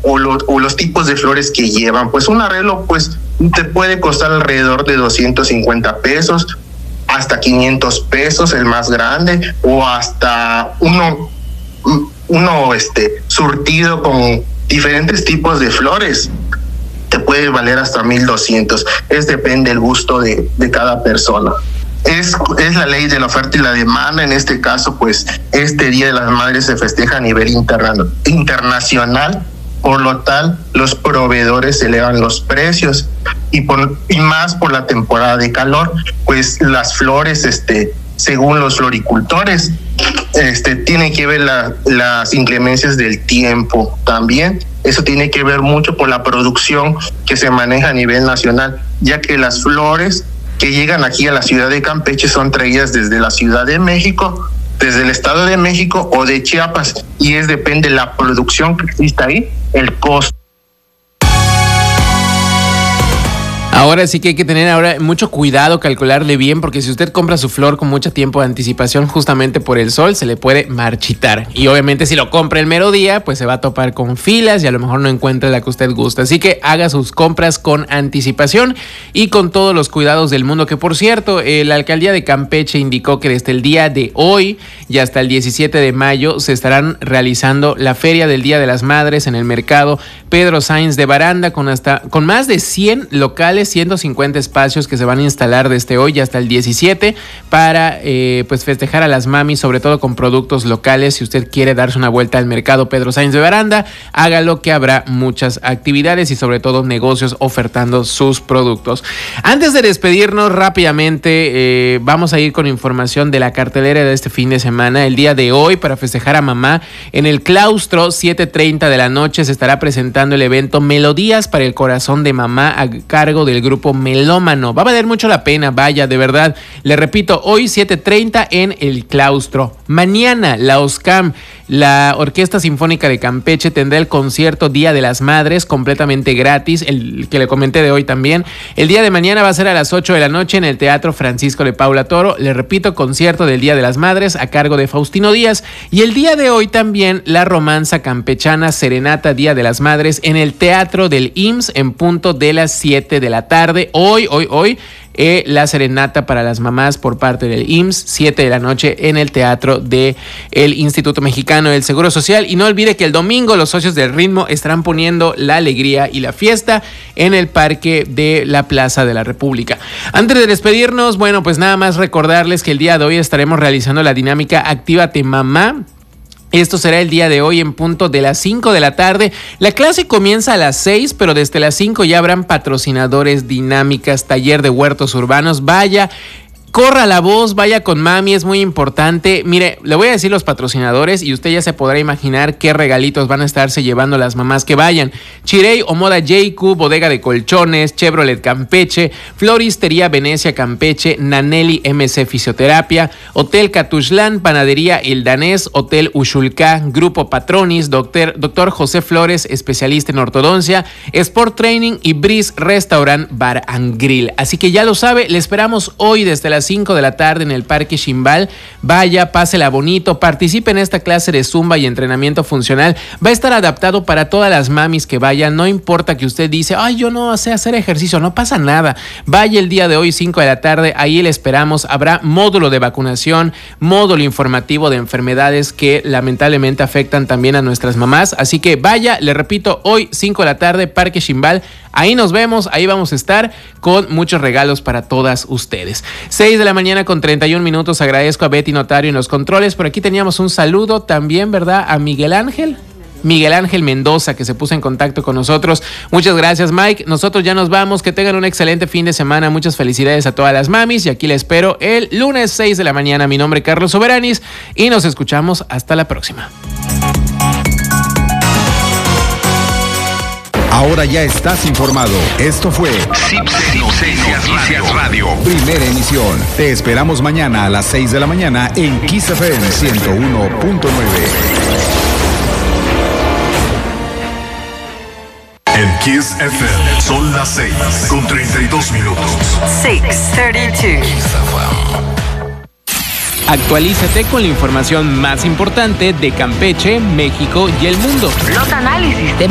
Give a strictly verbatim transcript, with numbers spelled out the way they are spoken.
o, lo, o los tipos de flores que llevan. Pues un arreglo pues te puede costar alrededor de doscientos cincuenta pesos, hasta quinientos pesos el más grande, o hasta uno, uno este, surtido con diferentes tipos de flores. Te puede valer hasta mil doscientos. Es depende del gusto de, de cada persona. Es, es la ley de la oferta y la demanda. En este caso, pues, este Día de las Madres se festeja a nivel interna, internacional. Por lo tal, los proveedores elevan los precios y, por, y más por la temporada de calor, pues las flores, este, según los floricultores, este, tiene que ver la, las inclemencias del tiempo también. Eso tiene que ver mucho por la producción que se maneja a nivel nacional, ya que las flores que llegan aquí a la ciudad de Campeche son traídas desde la Ciudad de México, desde el Estado de México o de Chiapas, y es depende de la producción que exista ahí, el costo. Ahora sí que hay que tener ahora mucho cuidado, calcularle bien, porque si usted compra su flor con mucho tiempo de anticipación, justamente por el sol, se le puede marchitar. Y obviamente si lo compra el mero día, pues se va a topar con filas y a lo mejor no encuentra la que usted gusta. Así que haga sus compras con anticipación y con todos los cuidados del mundo. Que por cierto, eh, la alcaldía de Campeche indicó que desde el día de hoy y hasta el diecisiete de mayo se estarán realizando la Feria del Día de las Madres en el mercado Pedro Sainz de Baranda, con hasta con más de cien locales, ciento cincuenta espacios que se van a instalar desde hoy hasta el diecisiete para eh, pues festejar a las mamis, sobre todo con productos locales. Si usted quiere darse una vuelta al mercado Pedro Sainz de Baranda, hágalo, que habrá muchas actividades y sobre todo negocios ofertando sus productos. Antes de despedirnos rápidamente, eh, vamos a ir con información de la cartelera de este fin de semana. El día de hoy, para festejar a mamá, en el claustro, siete treinta de la noche, se estará presentando el evento Melodías para el Corazón de Mamá, a cargo del grupo Melómano. Va a valer mucho la pena, vaya, de verdad. Le repito, hoy siete treinta en el claustro. Mañana, la OSCAM, la Orquesta Sinfónica de Campeche, tendrá el concierto Día de las Madres, completamente gratis, el que le comenté de hoy también. El día de mañana va a ser a las ocho de la noche en el Teatro Francisco de Paula Toro. Le repito, concierto del Día de las Madres a cargo de Faustino Díaz. Y el día de hoy también la romanza campechana Serenata Día de las Madres en el Teatro del I M S S en punto de las siete de la tarde. Hoy, hoy, hoy, eh, la serenata para las mamás por parte del I M S S, siete de la noche en el Teatro del Instituto Mexicano del Seguro Social. Y no olvide que el domingo los socios del ritmo estarán poniendo la alegría y la fiesta en el Parque de la Plaza de la República. Antes de despedirnos, bueno, pues nada más recordarles que el día de hoy estaremos realizando la dinámica Actívate Mamá. Esto será el día de hoy en punto de las cinco de la tarde. La clase comienza a las seis, pero desde las cinco ya habrán patrocinadores, dinámicas, taller de huertos urbanos. Vaya, corra la voz, vaya con mami, es muy importante. Mire, le voy a decir los patrocinadores y usted ya se podrá imaginar qué regalitos van a estarse llevando las mamás que vayan. Chirey o Moda J Q, Bodega de Colchones, Chevrolet Campeche, Floristería Venecia Campeche, Nanelli M C Fisioterapia, Hotel Catuxlán, Panadería El Danés, Hotel Uxulcá, Grupo Patronis, Doctor, Doctor José Flores, especialista en ortodoncia, Sport Training y Breeze Restaurant Bar and Grill. Así que ya lo sabe, le esperamos hoy desde las cinco de la tarde en el Parque Ximbal. Vaya, pásela bonito, participe en esta clase de zumba y entrenamiento funcional. Va a estar adaptado para todas las mamis que vayan. No importa que usted dice, ay, yo no sé hacer ejercicio, no pasa nada. Vaya el día de hoy, cinco de la tarde, ahí le esperamos. Habrá módulo de vacunación, módulo informativo de enfermedades que lamentablemente afectan también a nuestras mamás. Así que vaya, le repito, hoy cinco de la tarde, Parque Ximbal. Ahí nos vemos, ahí vamos a estar con muchos regalos para todas ustedes. seis de la mañana con treinta y un minutos. Agradezco a Betty Notario en los controles. Por aquí teníamos un saludo también, ¿verdad? A Miguel Ángel. Miguel Ángel Mendoza, que se puso en contacto con nosotros. Muchas gracias, Mike. Nosotros ya nos vamos. Que tengan un excelente fin de semana. Muchas felicidades a todas las mamis. Y aquí les espero el lunes seis de la mañana. Mi nombre es Carlos Soberanis y nos escuchamos hasta la próxima. Ahora ya estás informado. Esto fue Noticias Radio. Primera emisión. Te esperamos mañana a las seis de la mañana en Kiss F M ciento uno punto nueve. En Kiss F M son las seis con treinta y dos minutos. seis treinta y dos. Actualízate con la información más importante de Campeche, México y el mundo. Los análisis de